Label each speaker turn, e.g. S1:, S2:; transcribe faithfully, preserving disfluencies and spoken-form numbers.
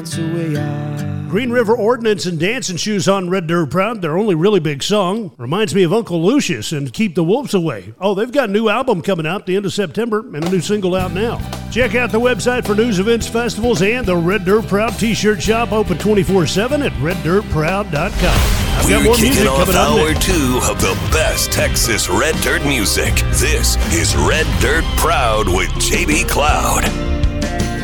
S1: dance away. I...
S2: Green River Ordnance and Dancing Shoes on Red Dirt Proud. Their only really big song reminds me of Uncle Lucius and Keep the Wolves Away. Oh, they've got a new album coming out the end of September and a new single out now. Check out the website for news, events, festivals, and the Red Dirt Proud t-shirt shop open twenty-four seven at red dirt proud dot com. I've got
S3: We're
S2: more
S3: kicking
S2: music
S3: off
S2: coming up
S3: hour
S2: next.
S3: two of the best Texas Red Dirt music. This is Red Dirt Proud with J B Cloud.